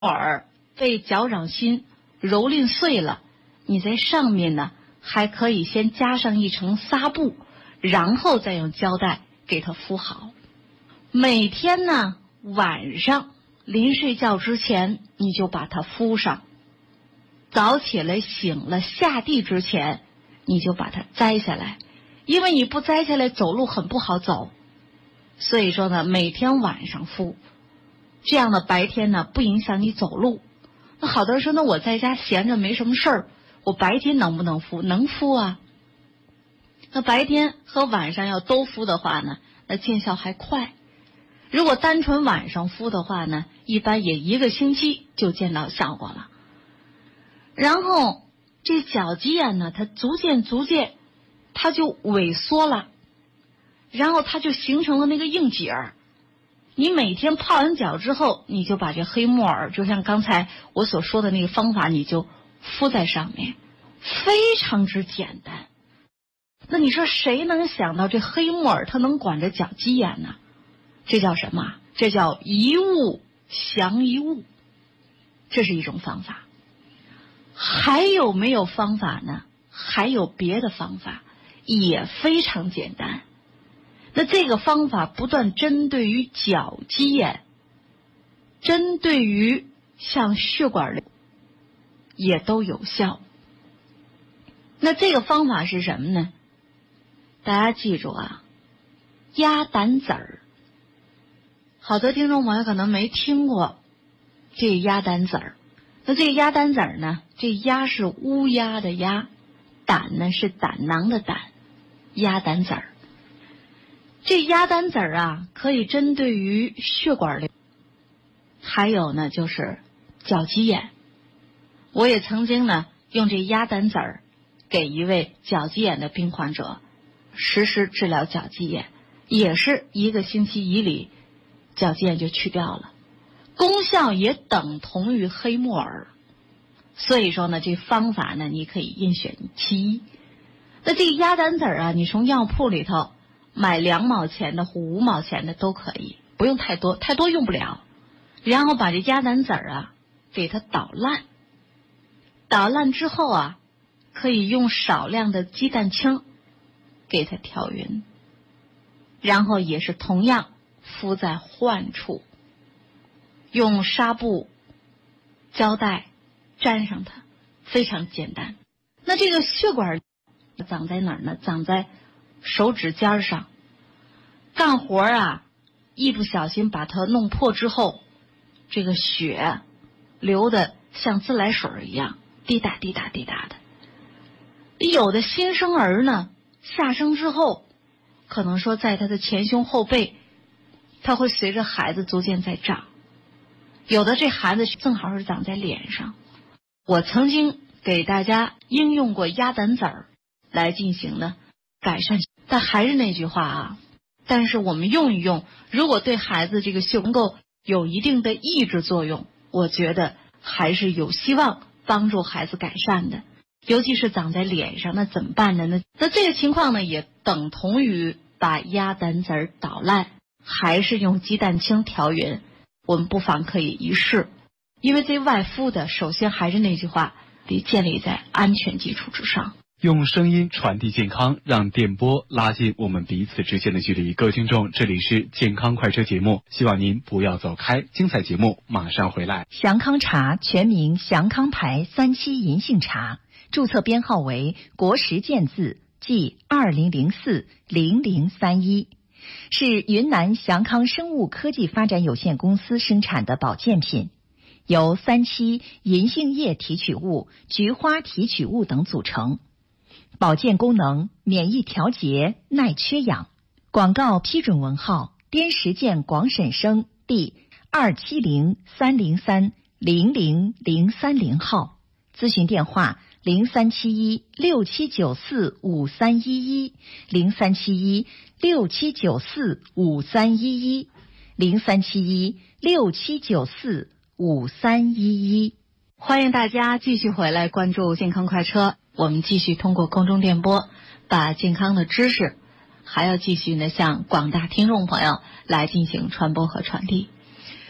耳被脚掌心蹂躏碎了，你在上面呢还可以先加上一层纱布，然后再用胶带给它敷好。每天呢晚上临睡觉之前你就把它敷上，早起来醒了下地之前你就把它摘下来，因为你不摘下来走路很不好走，所以说呢每天晚上敷，这样的白天呢不影响你走路。那好多人说，那我在家闲着没什么事儿，我白天能不能敷？能敷啊。那白天和晚上要都敷的话呢，那见效还快。如果单纯晚上敷的话呢，一般也1个星期就见到效果了。然后这脚肌眼呢，它逐渐它就萎缩了，然后它就形成了那个硬结儿。你每天泡完脚之后，你就把这黑木耳，就像刚才我所说的那个方法，你就敷在上面，非常之简单。那你说谁能想到这黑木耳它能管着脚肌眼呢？这叫什么？这叫一物降一物，这是一种方法。还有没有方法呢？还有别的方法，也非常简单。那这个方法不但针对于脚肌眼，针对于像血管瘤也都有效。那这个方法是什么呢？大家记住啊，鸭胆籽儿。好多听众朋友可能没听过这鸭胆籽儿。那这个鸭胆籽儿呢，这鸭是乌鸦的鸭，胆呢是胆囊的胆，鸭胆籽儿。这鸭胆籽儿啊，可以针对于血管瘤，还有呢就是脚肌眼。我也曾经呢用这鸭胆籽儿给一位脚肌眼的病患者实施治疗脚肌眼，也是1个星期以里，脚肌眼就去掉了，功效也等同于黑木耳。所以说呢，这方法呢你可以任选其一。那这个鸭胆籽儿啊，你从药铺里头买2毛钱的或5毛钱的都可以，不用太多，太多用不了。然后把这鸭胆籽儿啊给它捣烂，捣烂之后啊，可以用少量的鸡蛋清给它调匀，然后也是同样敷在患处，用纱布、胶带粘上它，非常简单。那这个血管长在哪儿呢？长在手指尖上。干活啊，一不小心把它弄破之后，这个血流的像自来水一样，滴答滴答滴答的。有的新生儿呢，下生之后，可能说在他的前胸后背，它会随着孩子逐渐在长。有的这孩子正好是长在脸上。我曾经给大家应用过鸭胆籽儿来进行呢改善，但还是那句话啊，但是我们用一用，如果对孩子这个血能够有一定的抑制作用，我觉得还是有希望帮助孩子改善的。尤其是长在脸上，那怎么办呢？那这个情况呢，也等同于把鸭胆籽儿捣烂，还是用鸡蛋清调匀，我们不妨可以一试。因为这外敷的，首先还是那句话，得建立在安全基础之上。 用声音传递健康，让电波拉近我们彼此之间的距离。各位听众，这里是健康快车节目，希望您不要走开，精彩节目马上回来。 祥康茶全名祥康牌3期银杏茶，注册编号为国时健字即20040031，是云南祥康生物科技发展有限公司生产的保健品，由3期银杏叶提取物、菊花提取物等组成，保健功能、免疫调节、耐缺氧。广告批准文号：滇石健广审生第27030300030号。咨询电话037167945311 037167945311 037167945311。 欢迎大家继续回来关注健康快车，我们继续通过空中电波把健康的知识还要继续呢向广大听众朋友来进行传播和传递。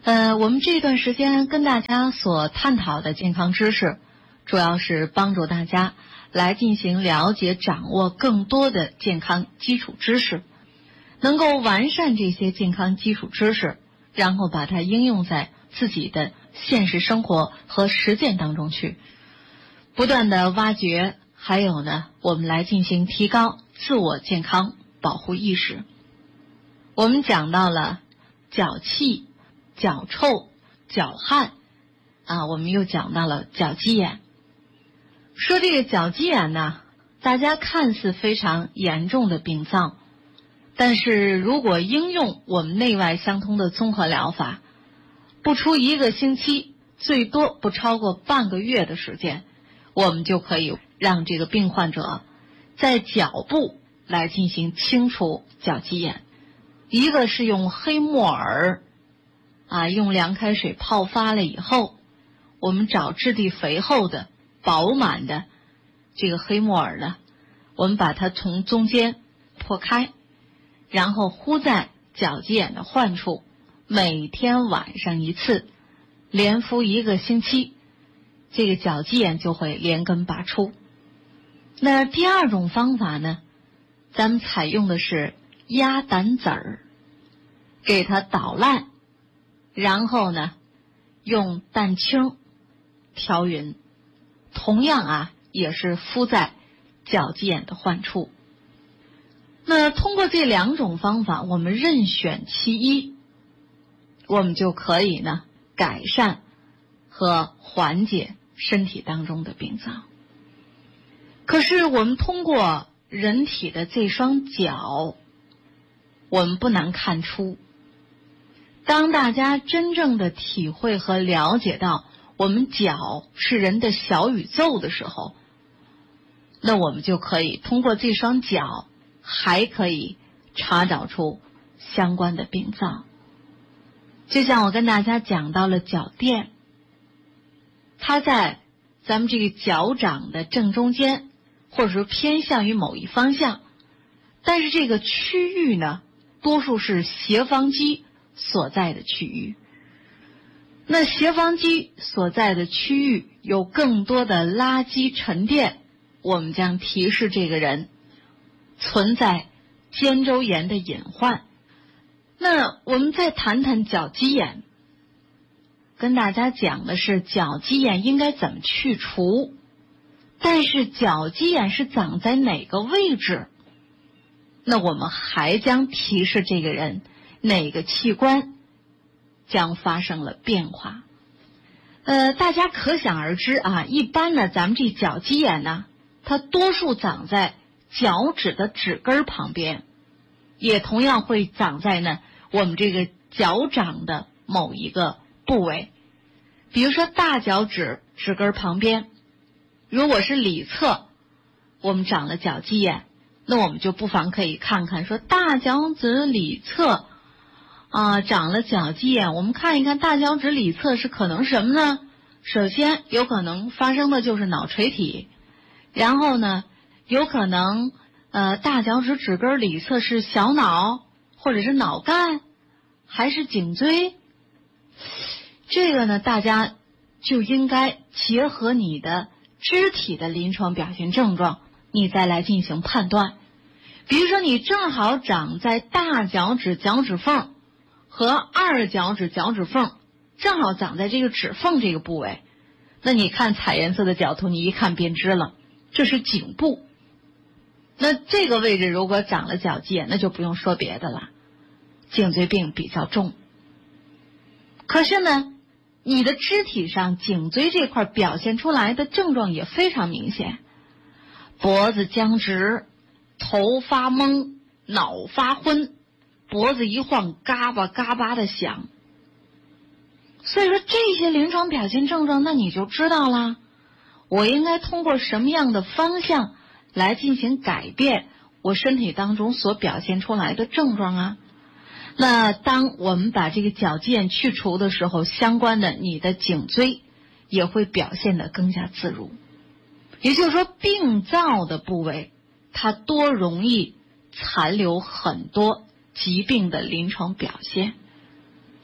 我们这段时间跟大家所探讨的健康知识，主要是帮助大家来进行了解、掌握更多的健康基础知识，能够完善这些健康基础知识，然后把它应用在自己的现实生活和实践当中去，不断的挖掘，还有呢，我们来进行提高自我健康保护意识。我们讲到了脚气、脚臭、脚汗我们又讲到了脚鸡眼。说这个脚鸡眼呢，大家看似非常严重的病灶，但是如果应用我们内外相通的综合疗法，不出1个星期，最多不超过半个月的时间，我们就可以让这个病患者在脚部来进行清除脚鸡眼。一个是用黑木耳用凉开水泡发了以后，我们找质地肥厚的饱满的这个黑木耳呢，我们把它从中间破开，然后敷在脚鸡眼的患处，每天晚上1次，连敷1个星期，这个脚鸡眼就会连根拔出。那第二种方法呢，咱们采用的是鸭胆籽儿，给它捣烂，然后呢用蛋清调匀，同样也是敷在脚鸡眼的患处。那通过这2种方法，我们任选其一，我们就可以呢改善和缓解身体当中的病灶。可是我们通过人体的这双脚，我们不难看出，当大家真正的体会和了解到我们脚是人的小宇宙的时候，那我们就可以通过这双脚还可以查找出相关的病灶。就像我跟大家讲到了脚垫，它在咱们这个脚掌的正中间，或者说偏向于某一方向，但是这个区域呢，多数是斜方肌所在的区域。那斜方肌所在的区域有更多的垃圾沉淀，我们将提示这个人存在肩周炎的隐患。那我们再谈谈脚鸡眼，跟大家讲的是脚鸡眼应该怎么去除，但是脚鸡眼是长在哪个位置，那我们还将提示这个人哪个器官将发生了变化。大家可想而知一般呢，咱们这脚鸡眼呢，它多数长在脚趾的趾根旁边，也同样会长在呢我们这个脚掌的某一个部位。比如说大脚趾趾根旁边，如果是里侧我们长了脚鸡眼，那我们就不妨可以看看说大脚趾里侧长了脚鸡眼，我们看一看大脚趾里侧是可能什么呢？首先有可能发生的就是脑垂体，然后呢有可能大脚趾趾根里侧是小脑，或者是脑干，还是颈椎。这个呢大家就应该结合你的肢体的临床表现症状，你再来进行判断。比如说你正好长在大脚趾脚趾缝和二脚趾脚趾缝，正好长在这个指缝这个部位，那你看彩颜色的脚图，你一看便知了，这是颈部。那这个位置如果长了脚鸡眼，那就不用说别的了，颈椎病比较重。可是呢，你的肢体上颈椎这块表现出来的症状也非常明显，脖子僵直，头发懵，脑发昏，脖子一晃嘎巴嘎巴的响。所以说这些临床表现症状，那你就知道啦，我应该通过什么样的方向来进行改变我身体当中所表现出来的症状那当我们把这个脚鸡眼去除的时候，相关的你的颈椎也会表现得更加自如。也就是说病灶的部位它多容易残留很多疾病的临床表现。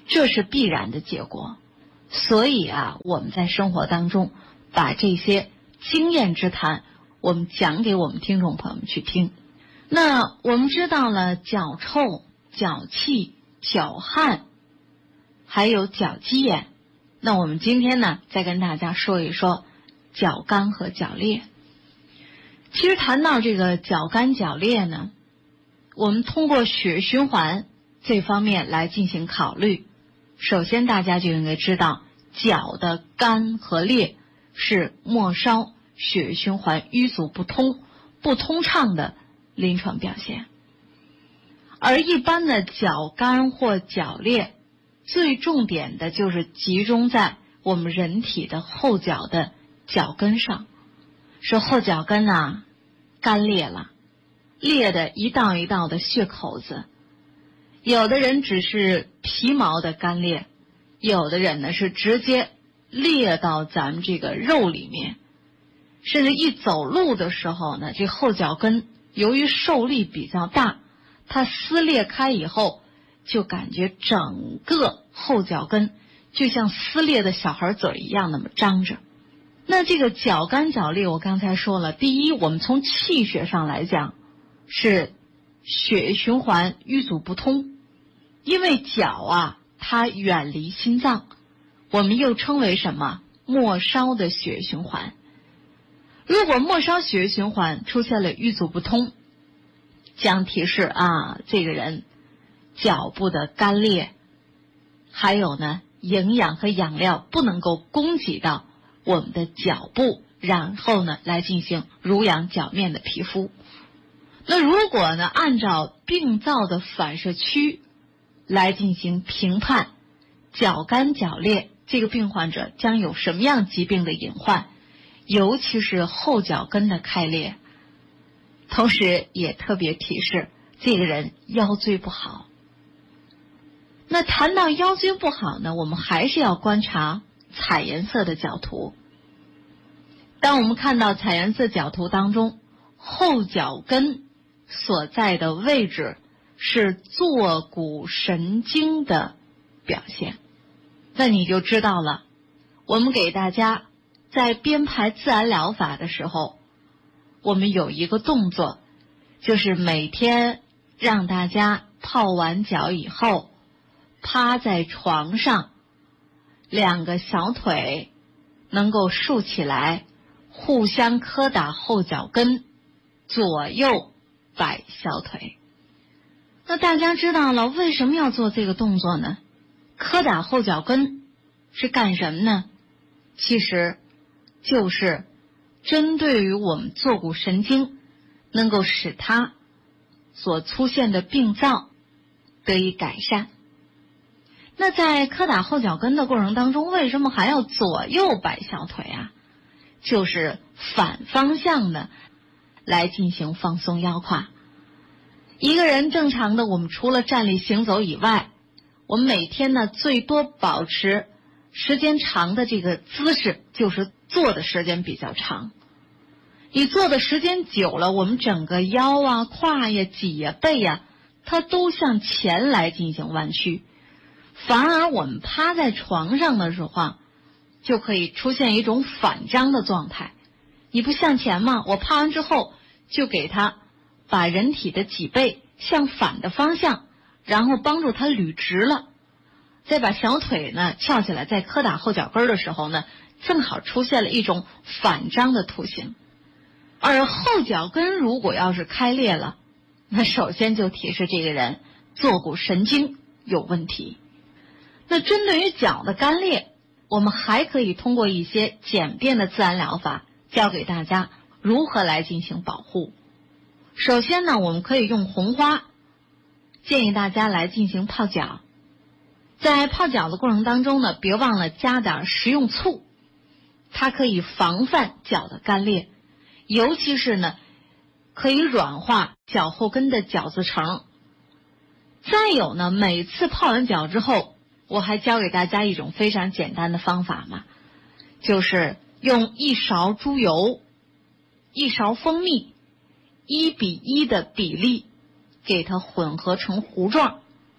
这是必然的结果。所以啊，我们在生活当中把这些经验之谈，我们讲给我们听众朋友们去听。那我们知道了脚臭、脚气、脚汗，还有脚鸡眼。那我们今天呢，再跟大家说一说脚干和脚裂。其实谈到这个脚干脚裂呢，我们通过血液循环这方面来进行考虑。首先大家就应该知道，脚的干和裂是末梢血液循环淤阻不通、不通畅的临床表现。而一般的脚干或脚裂，最重点的就是集中在我们人体的后脚的脚跟上，说后脚跟啊干裂了，裂的一道一道的血口子。有的人只是皮毛的干裂，有的人呢是直接裂到咱们这个肉里面，甚至一走路的时候呢，这后脚跟由于受力比较大，它撕裂开以后，就感觉整个后脚跟就像撕裂的小孩嘴一样那么张着。那这个脚干脚裂，我刚才说了，第一，我们从气血上来讲是血液循环淤阻不通，因为脚啊它远离心脏，我们又称为什么？末梢的血液循环。如果末梢血液循环出现了淤阻不通，将提示啊这个人脚部的干裂，还有呢营养和养料不能够供给到我们的脚部，然后呢来进行濡养脚面的皮肤。那如果呢按照病灶的反射区来进行评判，脚干脚裂这个病患者将有什么样疾病的隐患，尤其是后脚跟的开裂。同时也特别提示这个人腰椎不好。那谈到腰椎不好呢，我们还是要观察彩颜色的脚图。当我们看到彩颜色脚图当中，后脚跟所在的位置是坐骨神经的表现，那你就知道了，我们给大家在编排自然疗法的时候，我们有一个动作，就是每天让大家泡完脚以后，趴在床上，两个小腿能够竖起来，互相磕打后脚跟，左右摆小腿。那大家知道了为什么要做这个动作呢？磕打后脚跟是干什么呢？其实就是针对于我们坐骨神经，能够使它所出现的病灶得以改善。那在磕打后脚跟的过程当中，为什么还要左右摆小腿啊？就是反方向的来进行放松腰胯。一个人正常的，我们除了站立行走以外，我们每天呢最多保持时间长的这个姿势，就是坐的时间比较长。你坐的时间久了，我们整个腰啊、胯呀、脊呀、背呀，它都向前来进行弯曲。反而我们趴在床上的时候啊，就可以出现一种反张的状态。你不向前吗？我趴完之后就给它把人体的脊背向反的方向，然后帮助它捋直了，再把小腿呢翘起来，在磕打后脚跟的时候呢，正好出现了一种反张的图形。而后脚跟如果要是开裂了，那首先就提示这个人坐骨神经有问题。那针对于脚的干裂，我们还可以通过一些简便的自然疗法教给大家如何来进行保护。首先呢，我们可以用红花，建议大家来进行泡脚。在泡脚的过程当中呢，别忘了加点食用醋，它可以防范脚的干裂，尤其是呢可以软化脚后跟的角质层。再有呢，每次泡完脚之后，我还教给大家一种非常简单的方法嘛，就是用1勺猪油、1勺蜂蜜1:1的比例给它混合成糊状，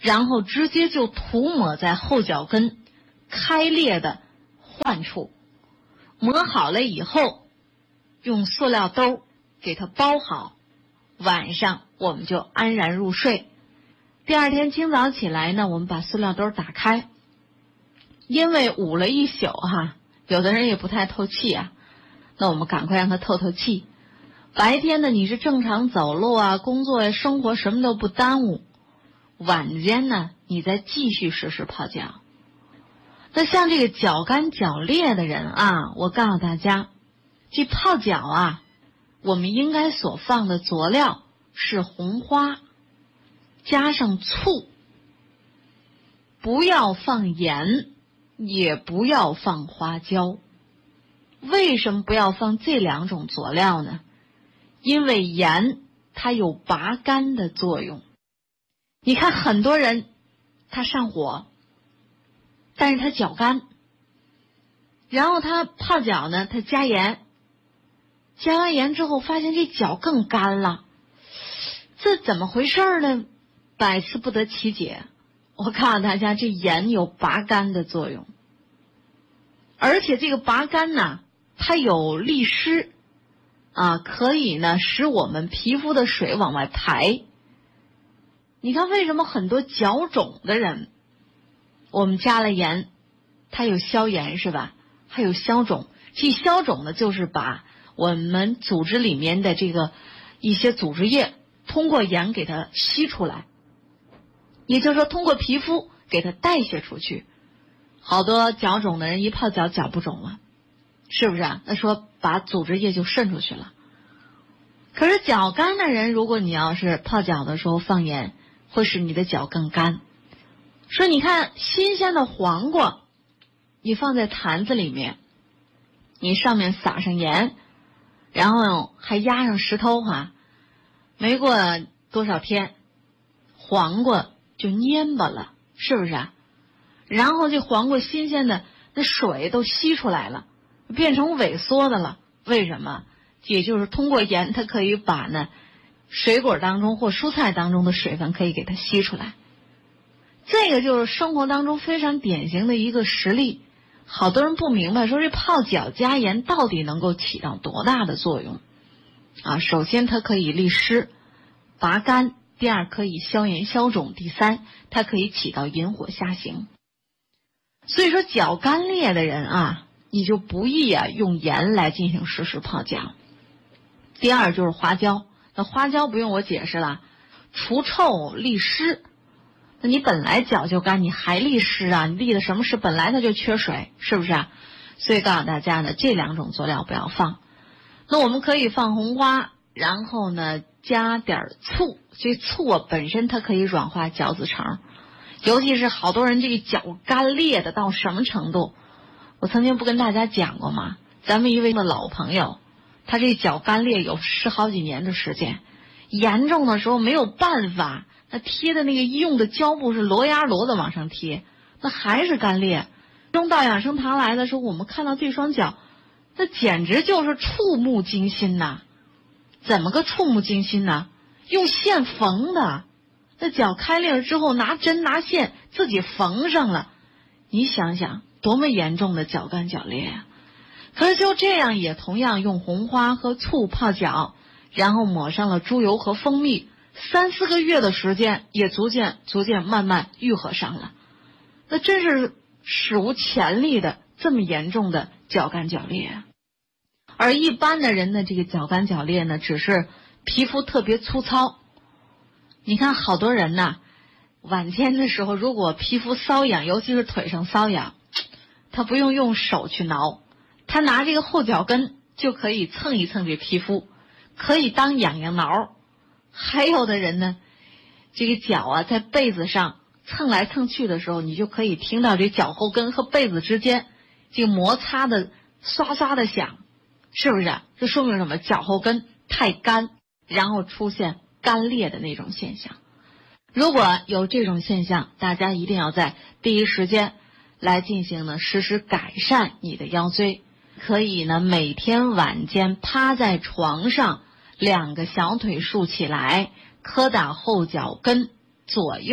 然后直接就涂抹在后脚跟开裂的患处。抹好了以后，用塑料兜给它包好，晚上我们就安然入睡。第二天清早起来呢，我们把塑料兜打开，因为捂了一宿有的人也不太透气那我们赶快让它透透气。白天呢，你是正常走路工作生活什么都不耽误，晚间呢，你再继续实施泡脚。那像这个脚干脚裂的人我告诉大家，这泡脚我们应该所放的佐料是红花加上醋，不要放盐，也不要放花椒。为什么不要放这两种佐料呢？因为盐它有拔干的作用。你看很多人他上火，但是他脚干，然后他泡脚呢，他加盐，加完盐之后发现这脚更干了，这怎么回事呢？百思不得其解。我告诉大家，这盐有拔干的作用，而且这个拔干呢，它有利湿可以呢使我们皮肤的水往外排。你看为什么很多脚肿的人，我们加了盐，它有消炎是吧？还有消肿。其实消肿呢，就是把我们组织里面的这个一些组织液通过盐给它吸出来，也就是说通过皮肤给它代谢出去。好多脚肿的人一泡脚，脚不肿了，是不是那说把组织液就渗出去了。可是脚干的人，如果你要是泡脚的时候放盐，会使你的脚更干。所以你看新鲜的黄瓜，你放在坛子里面，你上面撒上盐，然后还压上石头没过多少天，黄瓜就蔫巴了，是不是然后这黄瓜新鲜的那水都吸出来了，变成萎缩的了。为什么？也就是通过盐，它可以把呢水果当中或蔬菜当中的水分可以给它吸出来。这个就是生活当中非常典型的一个实例。好多人不明白，说这泡脚加盐到底能够起到多大的作用首先它可以利湿拔干，第二可以消炎消肿，第三它可以起到引火下行。所以说脚干裂的人你就不宜用盐来进行实施泡脚。第二就是花椒，那花椒不用我解释了，除臭利湿。那你本来脚就干，你还利湿你利的什么湿？本来它就缺水，是不是所以告诉大家呢，这两种佐料不要放。那我们可以放红花，然后呢加点醋。这醋本身它可以软化脚趾层，尤其是好多人这个脚干裂的到什么程度，我曾经不跟大家讲过吗？咱们一位老朋友，他这脚干裂有10好几年的时间，严重的时候没有办法，那贴的那个医用的胶布是罗压罗的往上贴，那还是干裂。中到养生堂来的时候，我们看到这双脚，那简直就是触目惊心怎么个触目惊心呢？用线缝的，那脚开裂了之后拿针拿线自己缝上了。你想想多么严重的脚干脚裂可是就这样也同样用红花和醋泡脚，然后抹上了猪油和蜂蜜，3、4个月的时间也逐渐慢慢愈合上了。那真是史无前例的这么严重的脚干脚裂。而一般的人的这个脚干脚裂呢，只是皮肤特别粗糙。你看好多人晚间的时候如果皮肤瘙痒，尤其是腿上瘙痒，他不用手去挠，他拿这个后脚跟就可以蹭一蹭这皮肤，可以当痒痒挠。还有的人呢，这个脚在被子上蹭来蹭去的时候，你就可以听到这脚后跟和被子之间这个摩擦的刷刷的响，是不是这说明什么？脚后跟太干，然后出现干裂的那种现象。如果有这种现象，大家一定要在第一时间来进行呢实施改善你的腰椎。可以呢每天晚间趴在床上，2个小腿竖起来，磕打后脚跟，左右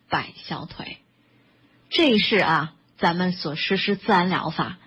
摆小腿。这是咱们所实施自然疗法